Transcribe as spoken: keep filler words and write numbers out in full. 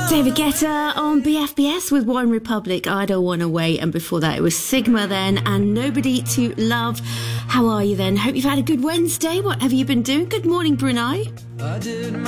David Guetta on B F B S with One Republic, I Don't Wanna Wait, and before that it was Sigma then, and Nobody to Love. How are you then? Hope you've had a good Wednesday. What have you been doing? Good morning, Brunei. I did my